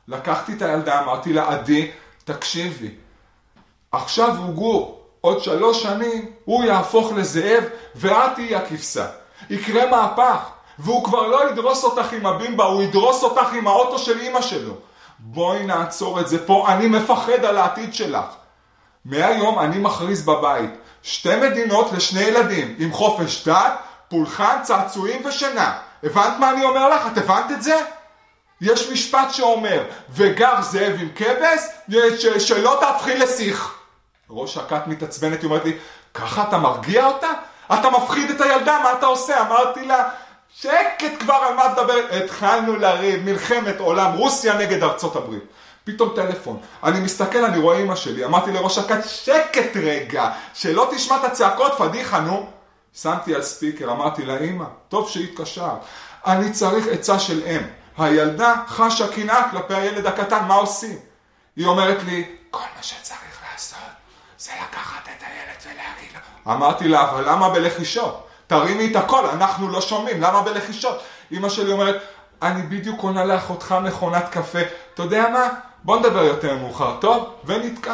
לקחתי את הילדה, אמרתי לה, עדי, תקשיבי. עכשיו הוא גור, עוד 3 שנים, הוא יהפוך לזאב, ואת תהיי הכבשה. יקרה מהפך, והוא כבר לא ידרוס אותך עם הבימבה, הוא ידרוס אותך עם האוטו של אמא שלו. בואי נעצור את זה פה, אני מפחד על העתיד שלך. מהיום אני מכריז בבית, 2 מדינות ל2 ילדים, עם חופש דת, פולחן, צעצועים ושינה. הבנת מה אני אומר לך? את הבנת את זה? יש משפט שאומר, וגר זאב עם כבש, שלא תהפכי לשיח. ראש הכת מתעצבנת, היא אומרת לי, ככה אתה מרגיע אותה? אתה מפחיד את הילדה, מה אתה עושה? אמרתי לה, שקט כבר, על מה תדבר? התחלנו לריב, מלחמת עולם, רוסיה נגד ארצות הברית. פתאום טלפון, אני מסתכל, אני רואה אמא שלי, אמרתי לראש הכת, שקט רגע, שלא תשמע את הצעקות, פדיחה, נו. שמתי על ספיקר, אמרתי לה, אמא, טוב שהתקשרת, אני צריך עצה של אם. הילדה חשה קנאה כלפי הילד הקטן, מה עושים? היא אומרת לי, כל מה שצריך לעשות, זה לקחת את הילד ולהגיד לו. אמרתי לה, אבל למה בלחישות? תרימי את הכל, אנחנו לא שומעים, למה בלחישות? אמא שלי אומרת, אני בדיוק קונה לאחותך מכונת קפה, אתה יודע מה? בוא נדבר יותר מאוחר, טוב? ונתקע.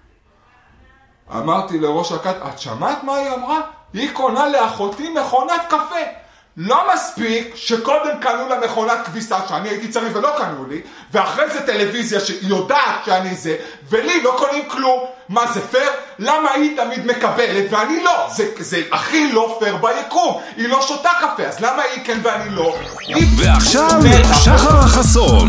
אמרתי לראש הכת, את שמעת מה היא אמרה? היא קונה לאחותי מכונת קפה. לא מספיק שקודם קנו לה מכונת כביסה שאני הייתי צריך ולא קנו לי, ואחרי זה טלוויזיה שיודעת שאני זה, ולי לא קונים כלום. מה זה פייר? למה היא תמיד מקבלת ואני לא? זה הכי לא פייר ביקום. היא לא שותה קפה, אז למה היא כן ואני לא? ועכשיו שחר החסון.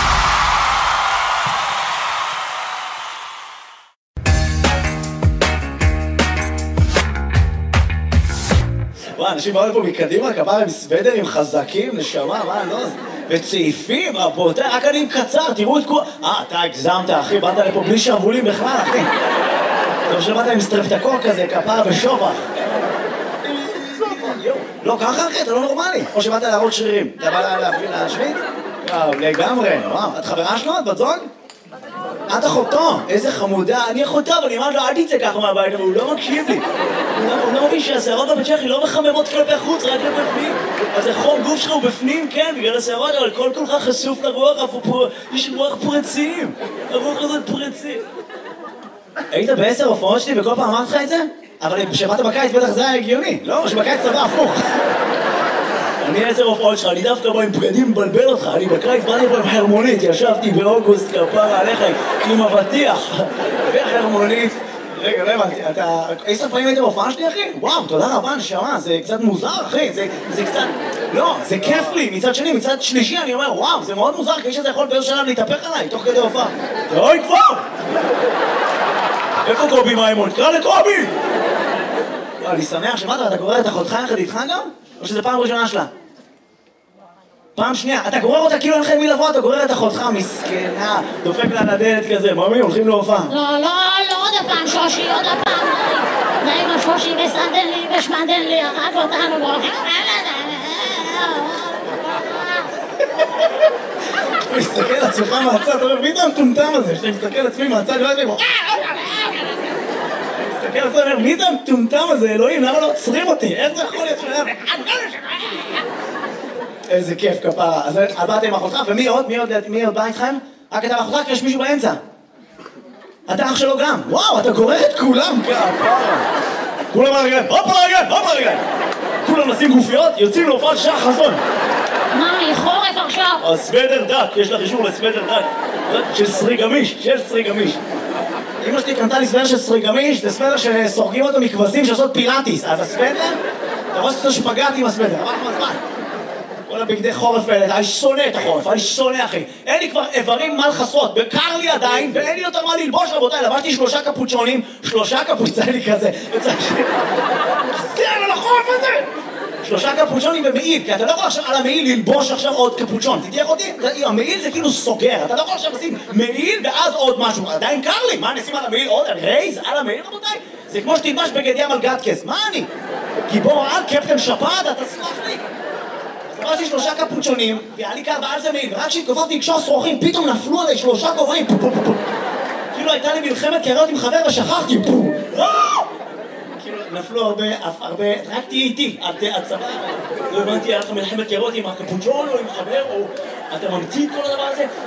אנשים באו לפה מקדימה, כמה הם סוודרים חזקים, נשמה, מה, לא? וצעיפים, רבותי, רק אני עם קצר, תראו את כל... אתה הגזמת, אחי, באת לפה בלי שרבולים בכלל, אחי. טוב שבאת עם סטרפטקור כזה, כפרה ושובח. לא, ככה, אחי, אתה לא נורמלי. או שבאת להראות שרירים. אתה בא להשוויץ? לגמרי, וואו, את חברה שלו? את בת זוג? את אחותו, איזה חמודה, אני אחותו, אבל אני אמרת לו, אל תצא ככה מהבית, אבל הוא לא מקשיב לי. הוא לא מבין שהשערות בצ'כי לא מחממות כלפי חוץ, רק בפנים. אז החום גוף שלך הוא בפנים, כן, בגלל השערות, אבל כל כולך חשוף לרוח, יש רוח פרצים. הרוח הזאת פרצים. היית ב10 הופעות שלי וכל פעם אמרת לך את זה? אבל כשבאת בקיץ בטח זה היה הגיוני, לא? שבקיץ צבא הפוך. אני 10 הופעות שלך, אני דווקא בא עם בגדים מבלבל אותך, אני בקיץ באתי פה עם חרמונית, ישבתי באוגוסט כפרה עליך עם אבטיח וחרמונית. רגע, לא הבנתי, אתה... 10 פעמים היית בהופעה שלי, אחי? וואו, תודה רבה, נשמה, זה קצת מוזר, אחי, זה קצת... לא, זה כיף לי, מצד שני, מצד שלישי, אני אומר, וואו, זה מאוד מוזר, כי שזה יכול באיזשהו שלב להתהפך עליי, תוך כדי הופעה. אוי, כבר! איפה קובי מימון? קרא לקובי! אני שמח שמעת, אתה גורר את אחותך יחד איתך גם? או שזה פעם ראשונה שלה? פעם שנייה, אתה גורר אותה כאילו אין לכם מי לבוא, אתה גורר את אחותך, מסכנה, דופק לה לדלת כזה, ממי, הולכים להופעה. לא, עוד הפעם שושי, עוד הפעם, די עם השושי וסנדן לי ושמנדן לי, הרג אותנו, והולכים... אתה מסתכל על עצמך מהצד, אתה אומר, מי זה המטומטם הזה? שאתה מסתכל על עצמי מהצד, לא יודעים, מסתכל על עצמי, אומר, מי זה המטומטם הזה, אלוהים, למה לא עוצרים אותי? איך זה יכול להיות שלהם? איזה כיף כפרה. אז באת עם אחותך, ומי עוד? מי עוד בא איתכם? רק אתה ואחותך, כי יש מישהו באמצע. אתה אח שלו גם. וואו, אתה גורר את כולם כפרה. כולם על הרגליים, הופ על הרגליים, הופ על הרגליים. כולם נשים גופיות, יוצאים להופעת שחר החסון. מה, היא חורף עכשיו? הסוודר דק, יש לך אישור לסוודר דק. של סריגמיש, של סריגמיש. אמא שלי קנתה לי סוודר של סריגמיש, זה סוודר שסורגים אותו מכבשים שעושות פילאטיס. אז הסוודר, אתה רואה שאתה שפגעת עם הסוודר. כל הבגדי חורף האלה, אני שונא את החורף, אני שונא אחי. אין לי כבר איברים מה לחסות, בקר לי עדיין, ואין לי יותר מה ללבוש רבותיי, לבשתי 3 קפוצ'ונים, 3 קפוצ'ונים כזה, זה על החורף הזה! 3 קפוצ'ונים במעיל, כי אתה לא יכול עכשיו על המעיל ללבוש עכשיו עוד קפוצ'ון, תתייח אותי? המעיל זה כאילו סוגר, אתה לא יכול עכשיו לשים מעיל ואז עוד משהו, עדיין קר לי, מה נשים על המעיל עוד? רייז על המעיל רבותיי? זה כמו שתלבש בגד ים על גטקס, מה אני? גיבור על קפטן שפעת, אתה סלח לי? עברתי 3 קפוצ'ונים, והיה לי קר ועל זה מעיל, ורק כשהתקופפתי לקשור שרוכים, פתאום נפלו עליי 3 כובעים, כאילו הייתה לי מלחמת קריות עם חבר ושכחתי, כאילו נפלו הרבה, רק תהיה איתי, הצבא, לא הבנתי, היה לך מלחמת קריות עם הקפוצ'ון או עם חבר, או אתה ממציא את כל הדבר הזה?